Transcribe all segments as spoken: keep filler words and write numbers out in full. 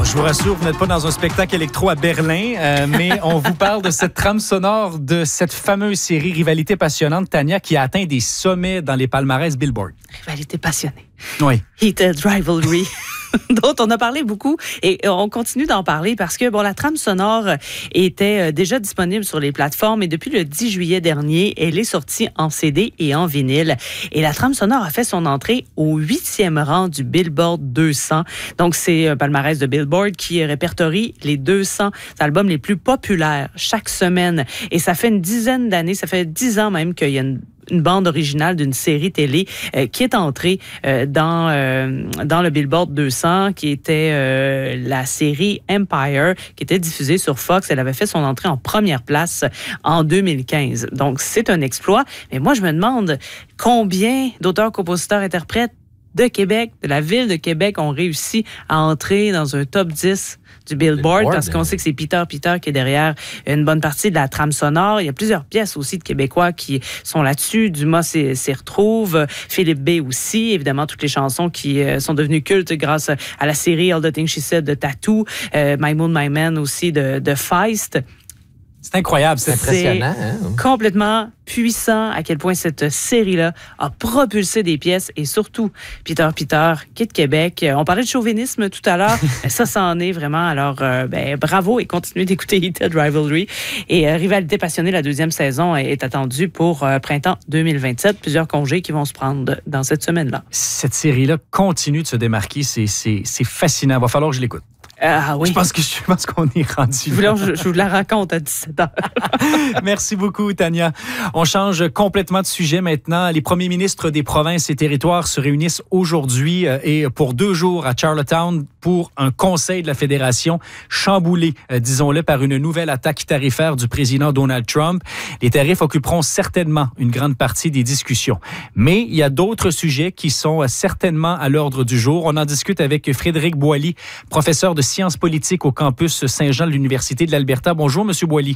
Je vous rassure, vous n'êtes pas dans un spectacle électro à Berlin, euh, mais on vous parle de cette trame sonore de cette fameuse série Rivalité passionnante, Tania, qui a atteint des sommets dans les palmarès Billboard. Rivalité passionnée. Oui. Heated Rivalry. dont on a parlé beaucoup et on continue d'en parler parce que bon, la trame sonore était déjà disponible sur les plateformes et depuis le dix juillet dernier, elle est sortie en C D et en vinyle. Et la trame sonore a fait son entrée au huitième rang du Billboard deux cents. Donc, c'est un palmarès de Billboard qui répertorie les deux cents albums les plus populaires chaque semaine. Et ça fait une dizaine d'années, ça fait dix ans même qu'il y a une une bande originale d'une série télé euh, qui est entrée euh, dans, euh, dans le Billboard deux cents, qui était euh, la série Empire, qui était diffusée sur Fox. Elle avait fait son entrée en première place en deux mille quinze. Donc, c'est un exploit. Mais moi, je me demande combien d'auteurs, compositeurs, interprètes de Québec, de la ville de Québec, ont réussi à entrer dans un top dix du Billboard, Billboard parce qu'on sait que c'est Peter Peter qui est derrière une bonne partie de la trame sonore. Il y a plusieurs pièces aussi de Québécois qui sont là-dessus. Dumas s'y, s'y retrouve. Philippe B. aussi. Évidemment, toutes les chansons qui sont devenues cultes grâce à la série All the Things She Said de Tattoo. Euh, My Moon, My Man aussi de, de Feist. C'est incroyable, c'est impressionnant. C'est hein? complètement puissant à quel point cette série-là a propulsé des pièces et surtout Peter Peter, qui est de Québec. On parlait de chauvinisme tout à l'heure. Ça, ça en est vraiment. Alors, euh, ben, bravo et continuez d'écouter Heated Rivalry. Et euh, Rivalité passionnée, la deuxième saison est attendue pour euh, printemps deux mille vingt-sept. Plusieurs congés qui vont se prendre dans cette semaine-là. Cette série-là continue de se démarquer. C'est, c'est, c'est fascinant. Il va falloir que je l'écoute. Ah oui. Je pense, que, je pense qu'on est rendu. Je vous, je, je vous la raconte à dix-sept heures. Merci beaucoup, Tania. On change complètement de sujet maintenant. Les premiers ministres des provinces et territoires se réunissent aujourd'hui et pour deux jours à Charlottetown pour un conseil de la Fédération chamboulé, disons-le, par une nouvelle attaque tarifaire du président Donald Trump. Les tarifs occuperont certainement une grande partie des discussions. Mais il y a d'autres sujets qui sont certainement à l'ordre du jour. On en discute avec Frédéric Boily, professeur de sciences politiques au campus Saint-Jean de l'Université de l'Alberta. Bonjour, Monsieur Boily.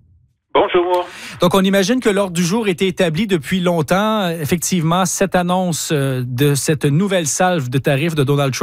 Bonjour. Donc, on imagine que l'ordre du jour était établi depuis longtemps. Effectivement, cette annonce de cette nouvelle salve de tarifs de Donald Trump